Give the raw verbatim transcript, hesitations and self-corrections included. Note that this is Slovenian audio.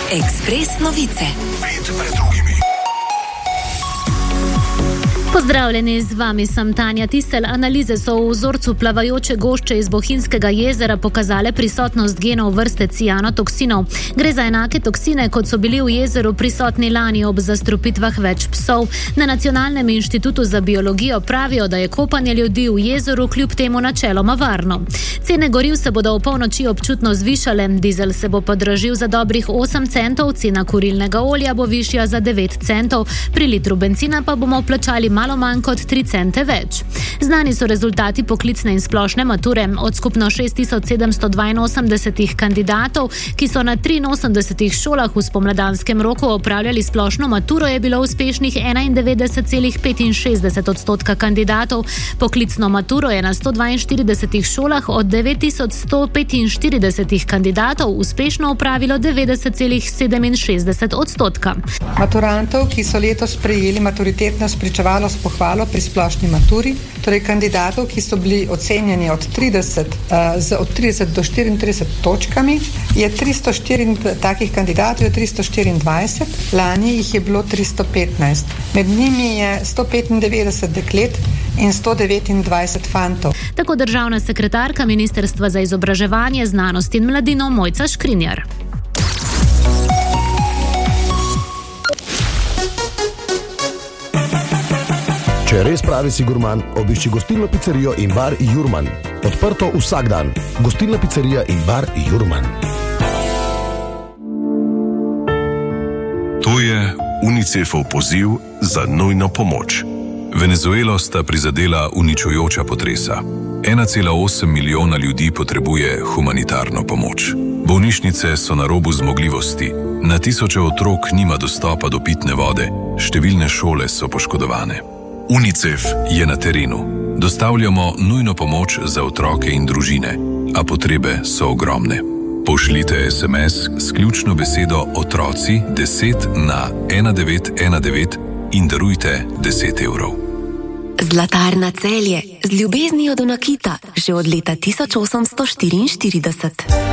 Ekspres novice. Pet pred drugimi. Pozdravljeni, z vami sem Tanja Tistelj. Analize so v vzorcu plavajoče gošče iz Bohinjskega jezera pokazale prisotnost genov vrste cianotoksinov. Gre za enake toksine, kot so bili v jezeru prisotni lani ob zastrupitvah več psov. Na Nacionalnem inštitutu za biologijo pravijo, da je kopanje ljudi v jezeru kljub temu načeloma varno. Cene goriv se bodo v polnoči občutno zvišale, dizel se bo podražil za dobrih osem centov, cena kurilnega olja bo višja za devet centov, pri litru bencina pa bomo plačali malo manj kot tri cente več. Znani so rezultati poklicne in splošne mature. Od skupno šest tisoč sedemsto dvainosemdeset kandidatov, ki so na triinosemdesetih šolah v spomladanskem roku opravljali splošno maturo, je bilo uspešnih enaindevetdeset celih petinšestdeset odstotka kandidatov. Poklicno maturo je na sto dvainštiridesetih šolah od devet tisoč sto petinštirideset kandidatov uspešno opravilo devetdeset celih sedeminšestdeset odstotka. Maturantov, ki so letos prejeli maturitetno spričevalo s pohvalo pri splošni maturi, torej kandidatov, ki so bili ocenjeni od trideset, uh, z od trideset do štiriintrideset točkami, je tristo štiri, takih kandidatov je tristo štiriindvajset, lani jih je bilo tristo petnajst. Med njimi je sto petindevetdeset deklet in sto devetindvajset fantov. Tako državna sekretarka Ministrstva za izobraževanje, znanost in mladino Mojca Škrinjar. Če res pravi si gurman, obišči gostilno pizzerijo in bar Jurman. Odprto vsak dan. Gostilna pizzerija in bar Jurman. To je UNICEF-ov poziv za nujno pomoč. Venezuelo sta prizadela uničujoča potresa. ena cela osem milijona ljudi potrebuje humanitarno pomoč. Bolnišnice so na robu zmogljivosti, na tisoče otrok nima dostopa do pitne vode, številne šole so poškodovane. UNICEF je na terenu. Dostavljamo nujno pomoč za otroke in družine, a potrebe so ogromne. Pošljite es em es s ključno besedo otroci deset na ena devet ena devet in darujte deset evrov. Zlatarna Celje, z ljubeznijo do nakita, že od leta tisoč osemsto štiriinštirideset.